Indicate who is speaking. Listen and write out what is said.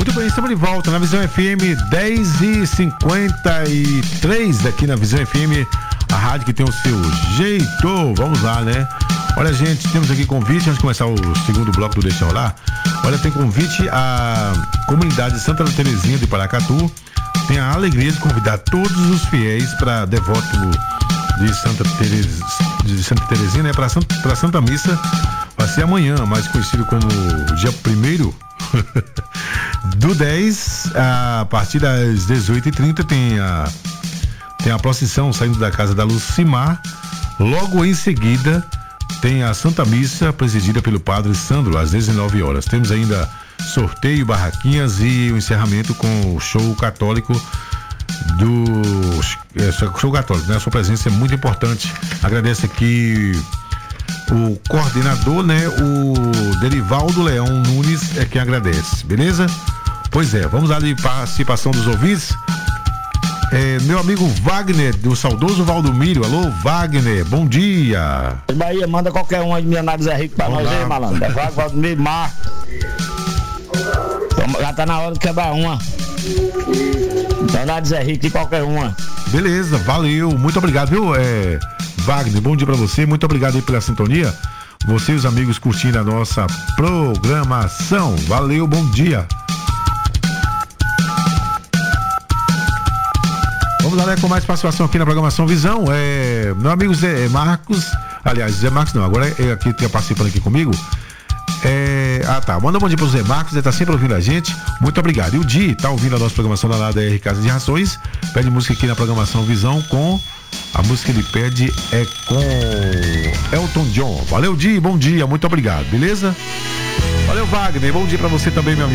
Speaker 1: Muito bem, estamos de volta na Visão FM 10h53 aqui na Visão FM, a rádio que tem o seu jeito. Vamos lá, né? Olha, gente, temos aqui convite, antes de começar o segundo bloco do Deixa Rolar. Olha, tem convite à comunidade de Santa Terezinha de Paracatu. Tem a alegria de convidar todos os fiéis para devoto de Santa Terezinha, né? Para Santa Missa. Vai ser amanhã, mais conhecido como dia 1º do 10, a partir das 18h30 tem a procissão saindo da casa da Lucimar. Logo em seguida tem a Santa Missa presidida pelo Padre Sandro às 19 horas. Temos ainda sorteio, barraquinhas e o encerramento com o show católico show católico, né? A sua presença é muito importante. Agradeço aqui o coordenador, né? O Derivaldo Leão Nunes é quem agradece, beleza? Pois é, vamos lá de participação dos ouvintes. Meu amigo Wagner, do saudoso Valdomiro. Alô, Wagner, bom dia.
Speaker 2: Bahia, manda qualquer um aí de minha nariz é rico pra nós aí, malandro. Valdomiro Marcos. Já tá na hora de quebrar uma. Minha nariz é rico de qualquer uma.
Speaker 1: Beleza, valeu, muito obrigado, viu, Wagner, bom dia pra você, muito obrigado aí pela sintonia. Você e os amigos curtindo a nossa programação. Valeu, bom dia. Vamos lá, né, com mais participação aqui na programação Visão. Meu amigo Zé Marcos, aliás, Zé Marcos não, agora é aqui que tá participando aqui comigo. Tá, manda um bom dia pro Zé Marcos, ele tá sempre ouvindo a gente, muito obrigado. E o Di tá ouvindo a nossa programação da ADR Casa de Rações, pede música aqui na programação Visão com... A música que ele pede é com Elton John. Valeu, Di, bom dia, muito obrigado, beleza? Valeu, Wagner, bom dia pra você também, meu amigo.